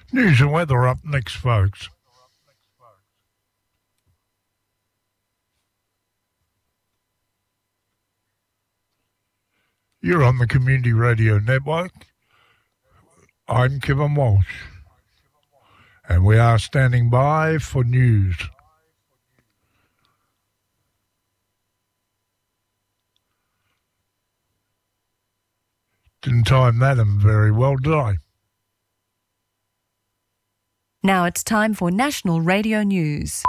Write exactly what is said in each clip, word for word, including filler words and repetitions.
News and weather up next, folks. You're on the Community Radio Network. I'm Kevin Walsh, and we are standing by for news. Didn't time that very well, did I? Now it's time for National Radio News.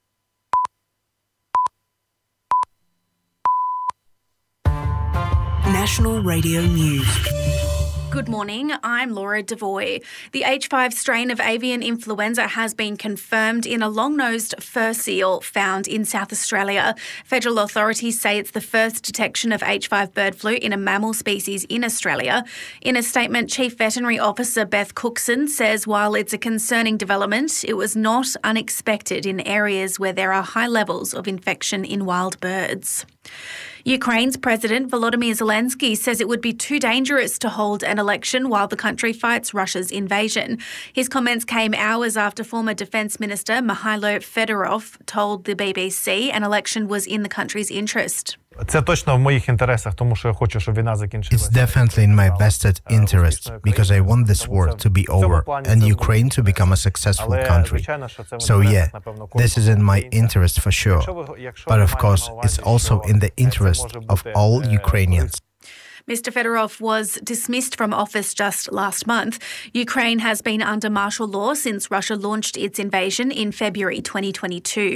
National Radio News. Good morning, I'm Laura Devoy. The H five strain of avian influenza has been confirmed in a long-nosed fur seal found in South Australia. Federal authorities say it's the first detection of H five bird flu in a mammal species in Australia. In a statement, Chief Veterinary Officer Beth Cookson says while it's a concerning development, it was not unexpected in areas where there are high levels of infection in wild birds. Ukraine's President Volodymyr Zelensky says it would be too dangerous to hold an election while the country fights Russia's invasion. His comments came hours after former Defence Minister Mikhailo Fedorov told the B B C an election was in the country's interest. Це точно в моїх інтересах, тому що я хочу, щоб війна закінчилася. It's definitely in my vested interest because I want this war to be over and Ukraine to become a successful country. So yeah, this is in my interest for sure. But of course, it's also in the interest of all Ukrainians. Mister Fedorov was dismissed from office just last month. Ukraine has been under martial law since Russia launched its invasion in February twenty twenty-two.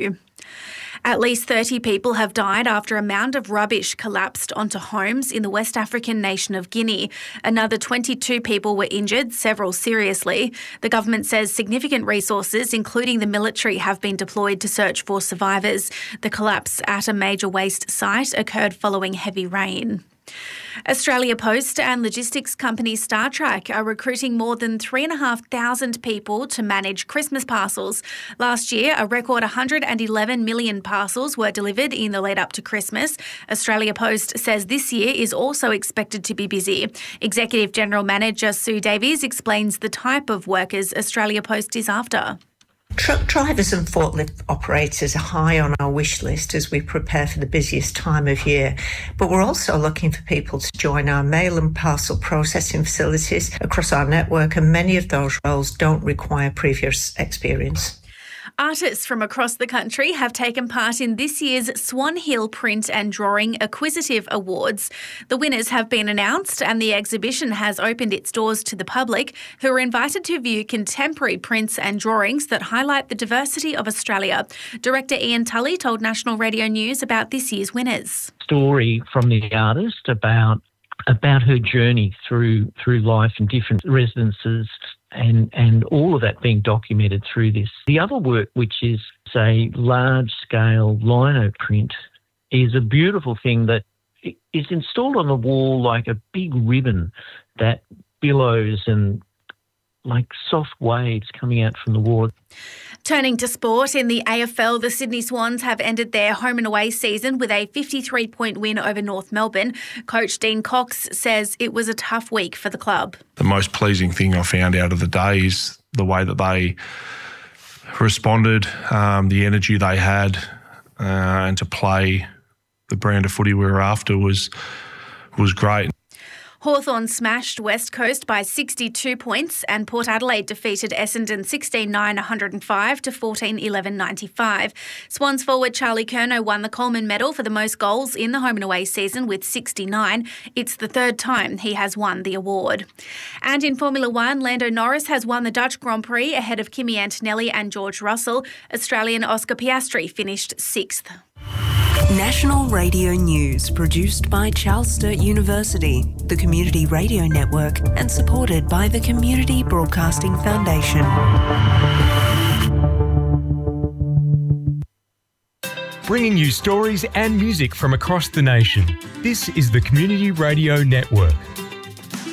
At least thirty people have died after a mound of rubbish collapsed onto homes in the West African nation of Guinea. Another twenty-two people were injured, several seriously. The government says significant resources, including the military, have been deployed to search for survivors. The collapse at a major waste site occurred following heavy rain. Australia Post and logistics company StarTrack are recruiting more than three thousand five hundred people to manage Christmas parcels. Last year, a record one hundred eleven million parcels were delivered in the lead up to Christmas. Australia Post says this year is also expected to be busy. Executive General Manager Sue Davies explains the type of workers Australia Post is after. Truck drivers and forklift operators are high on our wish list as we prepare for the busiest time of year. But we're also looking for people to join our mail and parcel processing facilities across our network, and many of those roles don't require previous experience. Artists from across the country have taken part in this year's Swan Hill Print and Drawing Acquisitive Awards. The winners have been announced and the exhibition has opened its doors to the public, who are invited to view contemporary prints and drawings that highlight the diversity of Australia. Director Ian Tully told National Radio News about this year's winners. Story from the artist about about her journey through through life and different residences, and and all of that being documented through this. The other work, which is, say, large-scale lino print, is a beautiful thing that is installed on the wall like a big ribbon that billows and like soft waves coming out from the wall. Turning to sport, in the A F L, the Sydney Swans have ended their home and away season with a fifty-three point win over North Melbourne. Coach Dean Cox says it was a tough week for the club. The most pleasing thing I found out of the day is the way that they responded, um, the energy they had, uh, and to play the brand of footy we were after was was great. Hawthorn smashed West Coast by sixty-two points and Port Adelaide defeated Essendon sixteen nine one hundred five to fourteen eleven ninety-five. Swans forward Charlie Curnow won the Coleman Medal for the most goals in the home and away season with sixty-nine. It's the third time he has won the award. And in Formula One, Lando Norris has won the Dutch Grand Prix ahead of Kimi Antonelli and George Russell. Australian Oscar Piastri finished sixth. National Radio News, produced by Charles Sturt University, the Community Radio Network, and supported by the Community Broadcasting Foundation. Bringing you stories and music from across the nation. This is the Community Radio Network.